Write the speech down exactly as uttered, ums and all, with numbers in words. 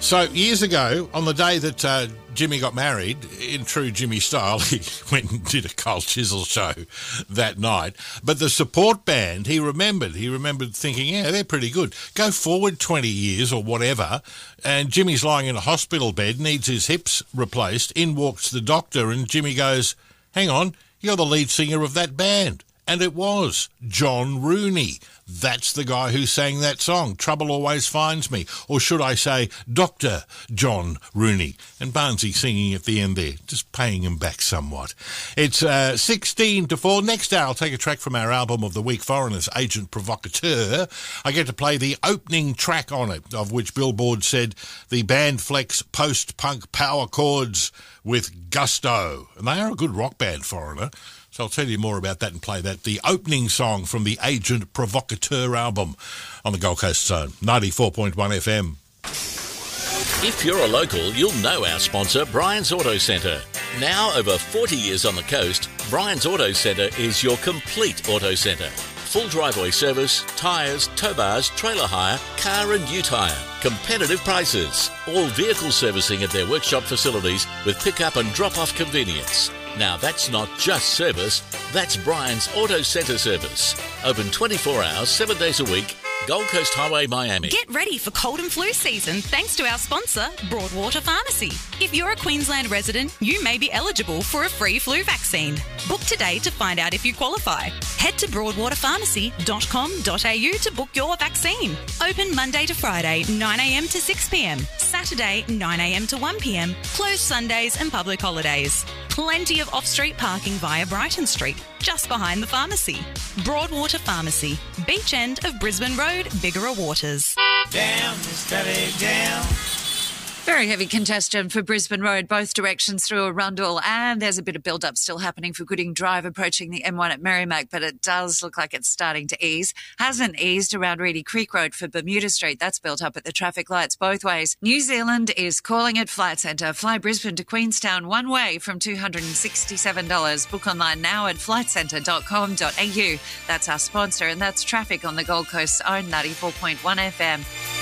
So years ago, on the day that uh, Jimmy got married, in true Jimmy style, he went and did a Carl Chisel show that night. But the support band, he remembered. He remembered thinking, yeah, they're pretty good. Go forward twenty years or whatever, and Jimmy's lying in a hospital bed, needs his hips replaced. In walks the doctor, and Jimmy goes, hang on, you're the lead singer of that band. And it was John Rooney. That's the guy who sang that song, Trouble Always Finds Me. Or should I say, Doctor John Rooney. And Barnesy singing at the end there, just paying him back somewhat. It's uh, sixteen to four. Next hour, I'll take a track from our album of the week, Foreigners, Agent Provocateur. I get to play the opening track on it, of which Billboard said the band flex post-punk power chords with gusto. And they are a good rock band, Foreigner. So I'll tell you more about that and play that. The opening song from the Agent Provocateur album on the Gold Coast Zone, ninety-four point one F M. If you're a local, you'll know our sponsor, Brian's Auto Centre. Now over forty years on the coast, Brian's Auto Centre is your complete auto centre. Full driveway service, tyres, tow bars, trailer hire, car and ute hire. Competitive prices. All vehicle servicing at their workshop facilities with pick-up and drop-off convenience. Now that's not just service, that's Brian's Auto Centre service. Open twenty-four hours, seven days a week, Gold Coast Highway, Miami. Get ready for cold and flu season thanks to our sponsor, Broadwater Pharmacy. If you're a Queensland resident, you may be eligible for a free flu vaccine. Book today to find out if you qualify. Head to broadwater pharmacy dot com dot a u to book your vaccine. Open Monday to Friday, nine a m to six p m. Saturday, nine a m to one p m. Closed Sundays and public holidays. Plenty of off-street parking via Brighton Street, just behind the pharmacy. Broadwater Pharmacy, beach end of Brisbane Road, Bigara Waters. Down, steady down. Very heavy congestion for Brisbane Road, both directions through Arundel, and there's a bit of build-up still happening for Gooding Drive approaching the M one at Merrimack, but it does look like it's starting to ease. Hasn't eased around Reedy Creek Road for Bermuda Street. That's built up at the traffic lights both ways. New Zealand is calling at Flight Centre. Fly Brisbane to Queenstown one way from two hundred sixty-seven dollars. Book online now at flight centre dot com dot a u. That's our sponsor, and that's traffic on the Gold Coast's own ninety-four point one F M.